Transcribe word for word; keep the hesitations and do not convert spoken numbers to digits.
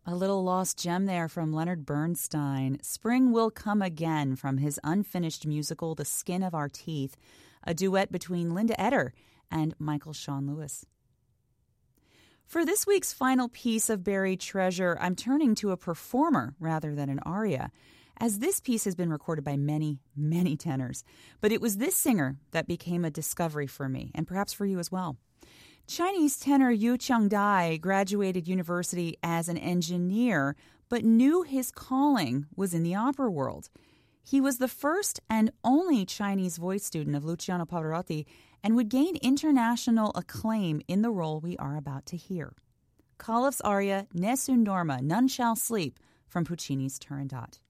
A little lost gem there from Leonard Bernstein. Spring Will Come Again from his unfinished musical The Skin of Our Teeth, a duet between Linda Eder and Michael Sean Lewis. For this week's final piece of buried treasure, I'm turning to a performer rather than an aria, as this piece has been recorded by many, many tenors. But it was this singer that became a discovery for me, and perhaps for you as well. Chinese tenor Yu Qiangdai graduated university as an engineer, but knew his calling was in the opera world. He was the first and only Chinese voice student of Luciano Pavarotti and would gain international acclaim in the role we are about to hear. Kaloff's aria Nessun Dorma, None Shall Sleep, from Puccini's Turandot.